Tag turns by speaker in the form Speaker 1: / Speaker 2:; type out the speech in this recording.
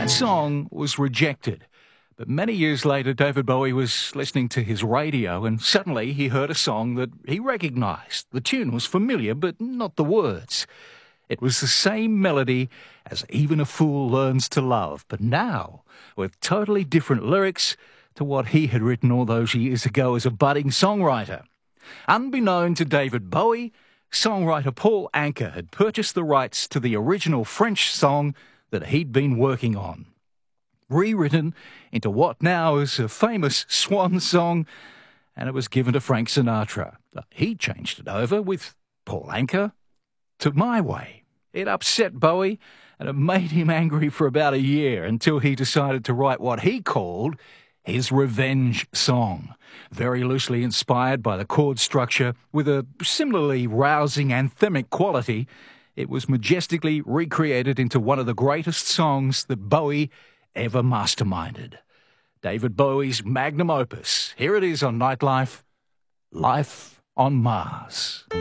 Speaker 1: That song was rejected. But many years later, David Bowie was listening to his radio and suddenly he heard a song that he recognised. The tune was familiar, but not the words. It was the same melody as Even a Fool Learns to Love, but now with totally different lyrics to what he had written all those years ago as a budding songwriter. Unbeknown to David Bowie, songwriter Paul Anka had purchased the rights to the original French song that he'd been working on. Rewritten into what now is a famous swan song, and it was given to Frank Sinatra. He changed it over with Paul Anka to My Way. It upset Bowie, and it made him angry for about a year until he decided to write what he called his revenge song, very loosely inspired by the chord structure with a similarly rousing anthemic quality. It was majestically recreated into one of the greatest songs that Bowie ever masterminded. David Bowie's magnum opus. Here it is on Nightlife, Life on Mars.